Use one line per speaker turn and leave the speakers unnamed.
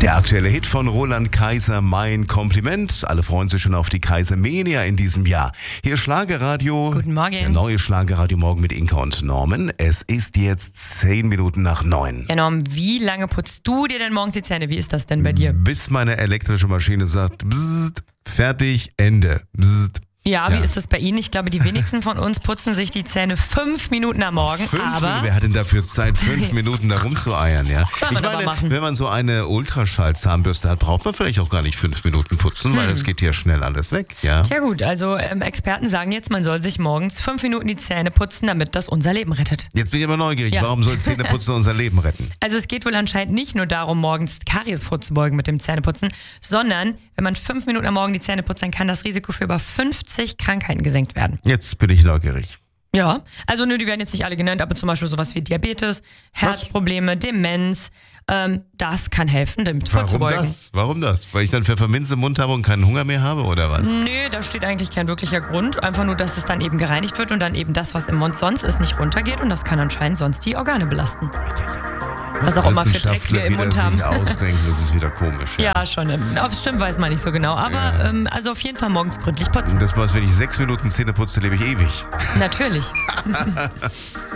Der aktuelle Hit von Roland Kaiser, Mein Kompliment. Alle freuen sich schon auf die Kaisermania in diesem Jahr. Hier Schlagerradio.
Guten Morgen.
Der neue Schlagerradio Morgen mit Inka und Norman. Es ist jetzt 10 Minuten nach 9.
Ja, Norm, wie lange putzt du dir denn morgens die Zähne? Wie ist das denn bei dir?
Bis meine elektrische Maschine sagt, bzzzt, fertig, Ende. Bzzzt.
Ja, wie ist das bei Ihnen? Ich glaube, die wenigsten von uns putzen sich die Zähne 5 Minuten am Morgen. Aber
wer hat denn dafür Zeit, 5 Minuten da rumzueiern? Ja?
Soll man aber machen.
Wenn man so eine Ultraschall-Zahnbürste hat, braucht man vielleicht auch gar nicht 5 Minuten putzen, weil es geht ja schnell alles weg. Ja?
Tja gut, also Experten sagen jetzt, man soll sich morgens 5 Minuten die Zähne putzen, damit das unser Leben rettet.
Jetzt bin ich aber neugierig.
Ja.
Warum soll Zähneputzen unser Leben retten?
Also es geht wohl anscheinend nicht nur darum, morgens Karies vorzubeugen mit dem Zähneputzen, sondern wenn man 5 Minuten am Morgen die Zähne putzt, dann kann das Risiko für über 50 Krankheiten gesenkt werden.
Jetzt bin ich neugierig.
Ja, also die werden jetzt nicht alle genannt, aber zum Beispiel sowas wie Diabetes, Herzprobleme, Demenz, das kann helfen, damit vorzubeugen.
Warum das? Weil ich dann Pfefferminz im Mund habe und keinen Hunger mehr habe oder was?
Nö, da steht eigentlich kein wirklicher Grund, einfach nur, dass es dann eben gereinigt wird und dann eben das, was im Mund sonst ist, nicht runtergeht und das kann anscheinend sonst die Organe belasten. Was auch immer für Dreck wir im Mund haben.
Ausdenken, das ist wieder komisch.
Ja, schon. Ob es stimmt, weiß man nicht so genau. Aber also auf jeden Fall morgens gründlich putzen.
Das war's, wenn ich 6 Minuten Zähne putze, lebe ich ewig.
Natürlich.